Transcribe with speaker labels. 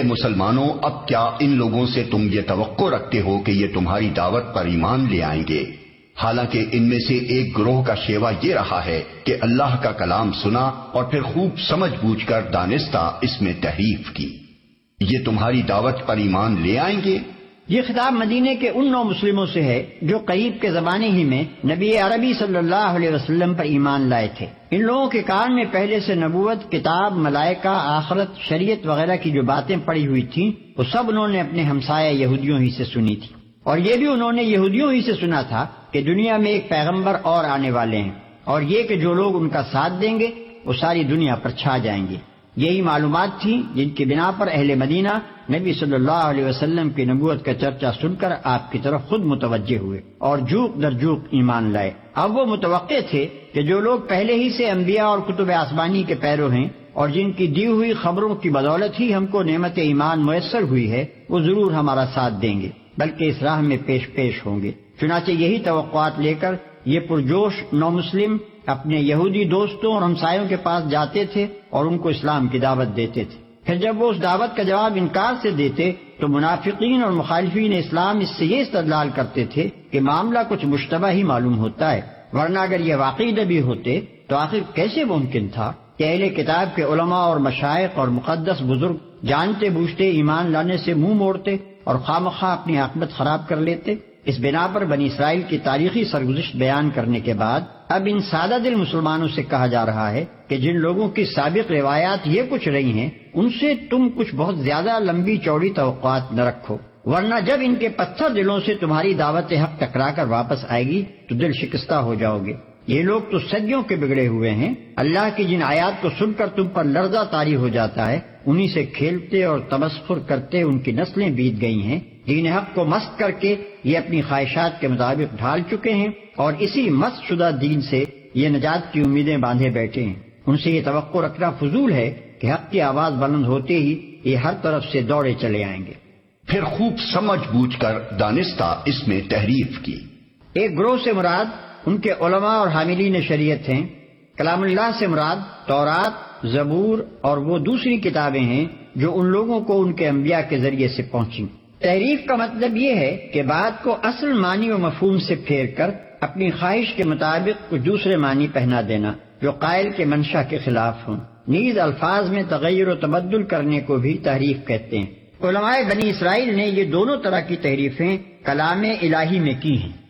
Speaker 1: مسلمانوں، اب کیا ان لوگوں سے تم یہ توقع رکھتے ہو کہ یہ تمہاری دعوت پر ایمان لے آئیں گے؟ حالانکہ ان میں سے ایک گروہ کا شیوا یہ رہا ہے کہ اللہ کا کلام سنا اور پھر خوب سمجھ بوجھ کر دانستہ اس میں تحریف کی۔ یہ تمہاری دعوت پر ایمان لے آئیں گے؟
Speaker 2: یہ خطاب مدینے کے ان 9 مسلموں سے ہے جو قریب کے زمانے ہی میں نبی عربی صلی اللہ علیہ وسلم پر ایمان لائے تھے۔ ان لوگوں کے کان میں پہلے سے نبوت، کتاب، ملائکہ، آخرت، شریعت وغیرہ کی جو باتیں پڑی ہوئی تھیں وہ سب انہوں نے اپنے ہمسایہ یہودیوں ہی سے سنی تھی، اور یہ بھی انہوں نے یہودیوں ہی سے سنا تھا کہ دنیا میں ایک پیغمبر اور آنے والے ہیں، اور یہ کہ جو لوگ ان کا ساتھ دیں گے وہ ساری دنیا پر چھا جائیں گے۔ یہی معلومات تھیں جن کی بنا پر اہل مدینہ نبی صلی اللہ علیہ وسلم کی نبوت کا چرچا سن کر آپ کی طرف خود متوجہ ہوئے اور جوق در جوق ایمان لائے۔ اب وہ متوقع تھے کہ جو لوگ پہلے ہی سے انبیاء اور کتب آسمانی کے پیرو ہیں اور جن کی دی ہوئی خبروں کی بدولت ہی ہم کو نعمت ایمان میسر ہوئی ہے، وہ ضرور ہمارا ساتھ دیں گے، بلکہ اس راہ میں پیش ہوں گے۔ چنانچہ یہی توقعات لے کر یہ پرجوش 9 مسلم اپنے یہودی دوستوں اور ہمسایوں کے پاس جاتے تھے اور ان کو اسلام کی دعوت دیتے تھے۔ پھر جب وہ اس دعوت کا جواب انکار سے دیتے تو منافقین اور مخالفین اسلام اس سے یہ استدلال کرتے تھے کہ معاملہ کچھ مشتبہ ہی معلوم ہوتا ہے، ورنہ اگر یہ واقعی نبی ہوتے تو آخر کیسے ممکن تھا کہ اہل کتاب کے علماء اور مشائخ اور مقدس بزرگ جانتے بوجھتے ایمان لانے سے منہ موڑتے اور خواہ اپنی عاقبت خراب کر لیتے۔ اس بنا پر بنی اسرائیل کی تاریخی سرگزشت بیان کرنے کے بعد اب ان سادہ دل مسلمانوں سے کہا جا رہا ہے کہ جن لوگوں کی سابق روایات یہ کچھ رہی ہیں ان سے تم کچھ بہت زیادہ لمبی چوڑی توقعات نہ رکھو، ورنہ جب ان کے پتھر دلوں سے تمہاری دعوت حق ٹکرا کر واپس آئے گی تو دل شکستہ ہو جاؤ گے۔ یہ لوگ تو صدیوں کے بگڑے ہوئے ہیں، اللہ کی جن آیات کو سن کر تم پر لرزہ طاری ہو جاتا ہے انہی سے کھیلتے اور تمسخر کرتے ان کی نسلیں بیت گئی ہیں۔ دین حق کو مست کر کے یہ اپنی خواہشات کے مطابق ڈھال چکے ہیں اور اسی مست شدہ دین سے یہ نجات کی امیدیں باندھے بیٹھے ہیں۔ ان سے یہ توقع رکھنا فضول ہے کہ حق کی آواز بلند ہوتے ہی یہ ہر طرف سے دوڑے چلے آئیں گے۔
Speaker 1: پھر خوب سمجھ بوجھ کر دانستہ اس میں تحریف کی۔
Speaker 2: ایک گروہ سے مراد ان کے علماء اور حاملین شریعت ہیں۔ کلام اللہ سے مراد تورات، زبور اور وہ دوسری کتابیں ہیں جو ان لوگوں کو ان کے انبیاء کے ذریعے سے پہنچیں۔ تحریف کا مطلب یہ ہے کہ بات کو اصل معنی و مفہوم سے پھیر کر اپنی خواہش کے مطابق کچھ دوسرے معنی پہنا دینا جو قائل کے منشا کے خلاف ہوں۔ نیز الفاظ میں تغیر و تبدل کرنے کو بھی تحریف کہتے ہیں۔ علماء بنی اسرائیل نے یہ دونوں طرح کی تحریفیں کلام الہی میں کی ہیں۔